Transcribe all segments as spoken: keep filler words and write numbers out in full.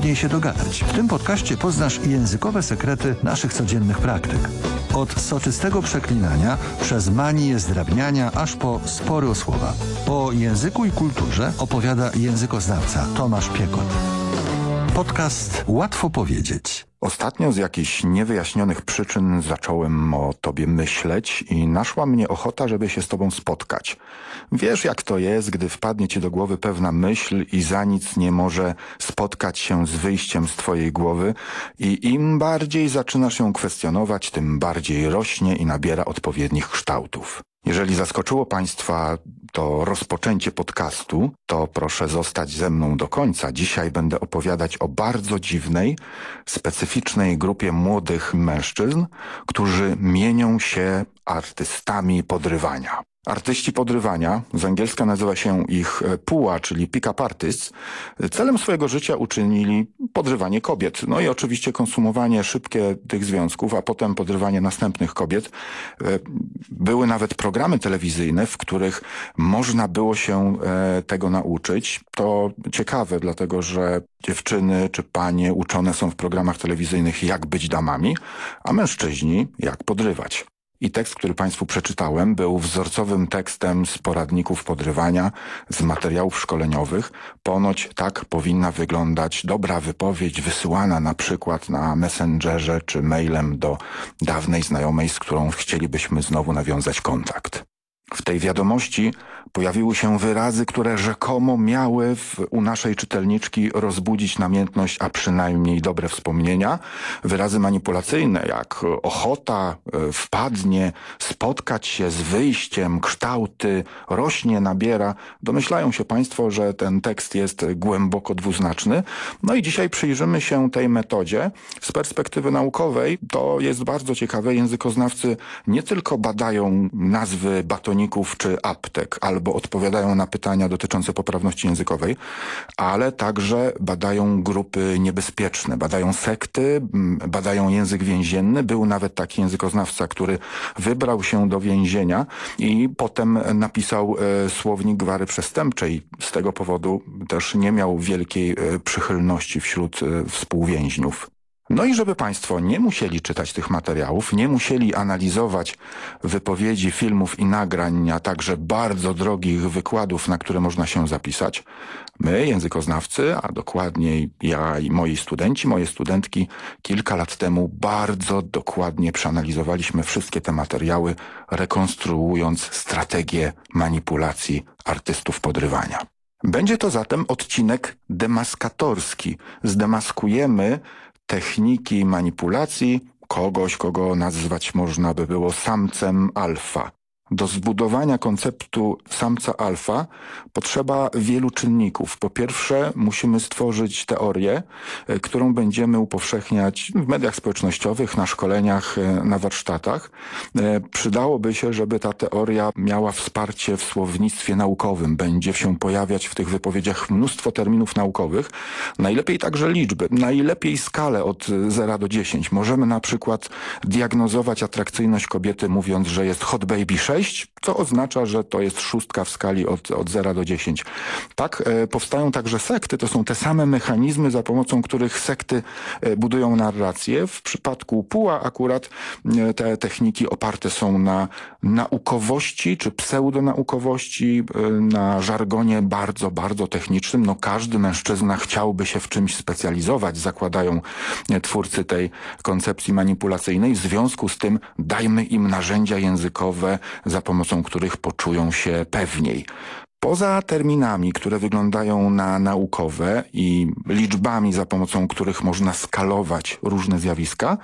trudniej się dogadać. W tym podcaście poznasz językowe sekrety naszych codziennych praktyk. Od soczystego przeklinania, przez manię zdrabniania, aż po spory o słowa. O języku i kulturze opowiada językoznawca Tomasz Piekot. Podcast Łatwo powiedzieć. Ostatnio z jakichś niewyjaśnionych przyczyn zacząłem o tobie myśleć i naszła mnie ochota, żeby się z tobą spotkać. Wiesz, jak to jest, gdy wpadnie ci do głowy pewna myśl i za nic nie może spotkać się z wyjściem z twojej głowy i im bardziej zaczynasz ją kwestionować, tym bardziej rośnie i nabiera odpowiednich kształtów. Jeżeli zaskoczyło Państwa to rozpoczęcie podcastu, to proszę zostać ze mną do końca. Dzisiaj będę opowiadać o bardzo dziwnej, specyficznej grupie młodych mężczyzn, którzy mienią się artystami podrywania. Artyści podrywania, z angielska nazywa się ich P U A, czyli pick-up artists, celem swojego życia uczynili podrywanie kobiet. No i oczywiście konsumowanie szybkie tych związków, a potem podrywanie następnych kobiet. Były nawet programy telewizyjne, w których można było się tego nauczyć. To ciekawe, dlatego że dziewczyny czy panie uczone są w programach telewizyjnych, jak być damami, a mężczyźni jak podrywać. I tekst, który Państwu przeczytałem, był wzorcowym tekstem z poradników podrywania, z materiałów szkoleniowych. Ponoć tak powinna wyglądać dobra wypowiedź wysyłana na przykład na Messengerze czy mailem do dawnej znajomej, z którą chcielibyśmy znowu nawiązać kontakt. W tej wiadomości pojawiły się wyrazy, które rzekomo miały w, u naszej czytelniczki rozbudzić namiętność, a przynajmniej dobre wspomnienia. Wyrazy manipulacyjne jak ochota, wpadnie, spotkać się z wyjściem, kształty, rośnie, nabiera. Domyślają się Państwo, że ten tekst jest głęboko dwuznaczny. No i dzisiaj przyjrzymy się tej metodzie z perspektywy naukowej. To jest bardzo ciekawe. Językoznawcy nie tylko badają nazwy batoników czy aptek, albo odpowiadają na pytania dotyczące poprawności językowej, ale także badają grupy niebezpieczne, badają sekty, badają język więzienny. Był nawet taki językoznawca, który wybrał się do więzienia i potem napisał e, słownik gwary przestępczej. Z tego powodu też nie miał wielkiej e, przychylności wśród e, współwięźniów. No i żeby Państwo nie musieli czytać tych materiałów, nie musieli analizować wypowiedzi, filmów i nagrań, a także bardzo drogich wykładów, na które można się zapisać, my, językoznawcy, a dokładniej ja i moi studenci, moje studentki, kilka lat temu bardzo dokładnie przeanalizowaliśmy wszystkie te materiały, rekonstruując strategię manipulacji artystów podrywania. Będzie to zatem odcinek demaskatorski. Zdemaskujemy techniki manipulacji kogoś, kogo nazwać można by było samcem alfa. Do zbudowania konceptu samca alfa potrzeba wielu czynników. Po pierwsze, musimy stworzyć teorię, którą będziemy upowszechniać w mediach społecznościowych, na szkoleniach, na warsztatach. Przydałoby się, żeby ta teoria miała wsparcie w słownictwie naukowym. Będzie się pojawiać w tych wypowiedziach mnóstwo terminów naukowych. Najlepiej także liczby. Najlepiej skalę od zera do dziesięciu. Możemy na przykład diagnozować atrakcyjność kobiety, mówiąc, że jest hot baby sześć, co oznacza, że to jest szóstka w skali od, od zera do dziesięciu. Tak e, powstają także sekty. To są te same mechanizmy, za pomocą których sekty e, budują narrację. W przypadku P U A akurat e, te techniki oparte są na naukowości czy pseudonaukowości, e, na żargonie bardzo, bardzo technicznym. No każdy mężczyzna chciałby się w czymś specjalizować, zakładają e, twórcy tej koncepcji manipulacyjnej. W związku z tym dajmy im narzędzia językowe, za pomocą których poczują się pewniej. Poza terminami, które wyglądają na naukowe i liczbami, za pomocą których można skalować różne zjawiska,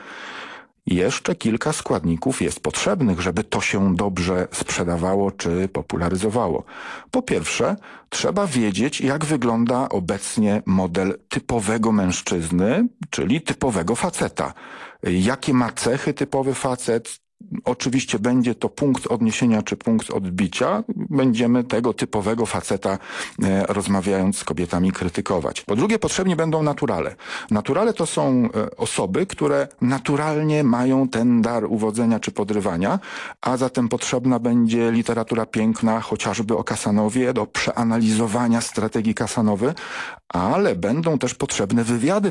jeszcze kilka składników jest potrzebnych, żeby to się dobrze sprzedawało czy popularyzowało. Po pierwsze, trzeba wiedzieć, jak wygląda obecnie model typowego mężczyzny, czyli typowego faceta. Jakie ma cechy typowy facet? Oczywiście będzie to punkt odniesienia czy punkt odbicia. Będziemy tego typowego faceta e, rozmawiając z kobietami krytykować. Po drugie, potrzebni będą naturale. Naturale to są e, osoby, które naturalnie mają ten dar uwodzenia czy podrywania, a zatem potrzebna będzie literatura piękna, chociażby o Casanowie, do przeanalizowania strategii Casanowy, ale będą też potrzebne wywiady